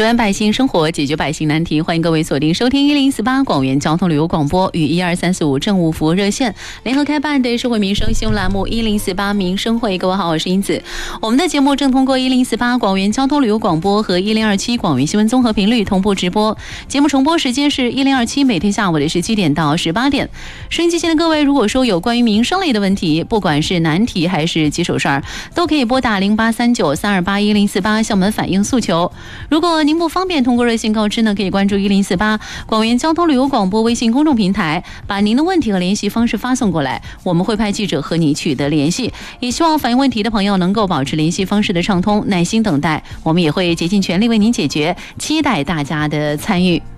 支援百姓生活，解决百姓难题。欢迎各位锁定收听1048广元交通旅游广播与12345政务服务热线联合开办的社会民生新闻栏目1048民生会。各位好，我是英子。我们的节目正通过1048广元交通旅游广播和1027广元新闻综合频率同步直播。节目重播时间是1027每天下午的17点到18点。收音机前的各位，如果说有关于民生类的问题，不管是难题还是棘手事儿，都可以拨打083932811048向我们反映诉求。如果您不方便通过热线告知呢，可以关注1048广元交通旅游广播微信公众平台，把您的问题和联系方式发送过来，我们会派记者和你取得联系。也希望反映问题的朋友能够保持联系方式的畅通，耐心等待，我们也会竭尽全力为您解决，期待大家的参与。